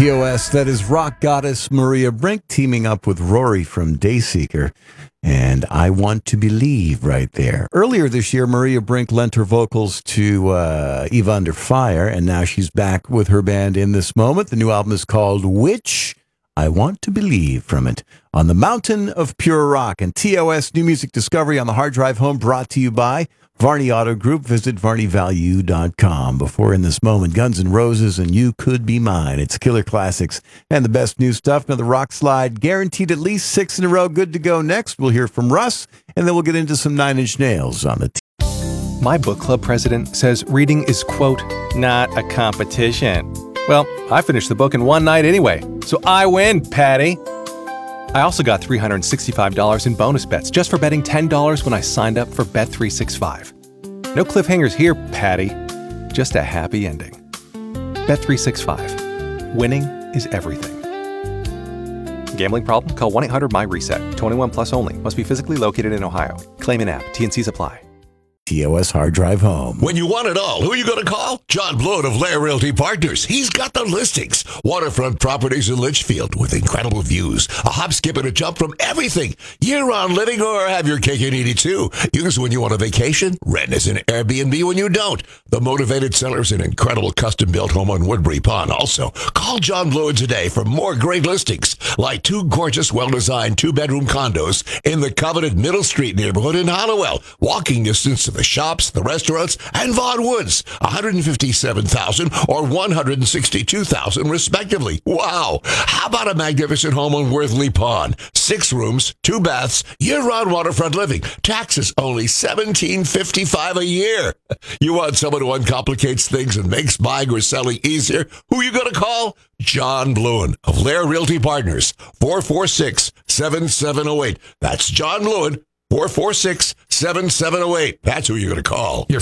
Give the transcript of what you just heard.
TOS, that is rock goddess Maria Brink teaming up with Rory from Dayseeker. And I Want to Believe right there. Earlier this year, Maria Brink lent her vocals to Eva Under Fire, and now she's back with her band In This Moment. The new album is called Which I Want to Believe from it on the Mountain of Pure Rock. And TOS New Music Discovery on the Hard Drive Home, brought to you by Varney Auto Group. Visit VarneyValue.com. Before In This Moment, Guns N' Roses and You Could Be Mine. It's Killer Classics and the best new stuff. Another rock slide, guaranteed at least 6 in a row. Good to go. Next, we'll hear from Russ, and then we'll get into some Nine Inch Nails on the My book club president says reading is, quote, not a competition. Well, I finished the book in one night anyway, so I win, Patty. I also got $365 in bonus bets just for betting $10 when I signed up for Bet365. No cliffhangers here, Patty. Just a happy ending. Bet365. Winning is everything. Gambling problem? Call 1-800-MY-RESET. 21 plus only. Must be physically located in Ohio. Claim in app. T&Cs apply. TOS Hard Drive Home. When you want it all, who are you going to call? John Blewett of Lair Realty Partners. He's got the listings. Waterfront properties in Litchfield with incredible views. A hop, skip, and a jump from everything. Year-round living, or have your cake and eat it too. Use when you want a vacation. Rent as an Airbnb when you don't. The motivated seller's an incredible custom-built home on Woodbury Pond. Also, call John Blewett today for more great listings, like 2 gorgeous, well-designed 2-bedroom condos in the coveted Middle Street neighborhood in Hollowell. Walking distance to the shops, the restaurants, and Vaughan Woods. $157,000 or $162,000 respectively. Wow. How about a magnificent home on Worthley Pond? 6 rooms, 2 baths, year-round waterfront living. Taxes only $1,755 a year. You want someone who uncomplicates things and makes buying or selling easier? Who are you going to call? John Blewett of Lair Realty Partners. 446-7708. That's John Blewett. 446-7708. That's who you're going to call.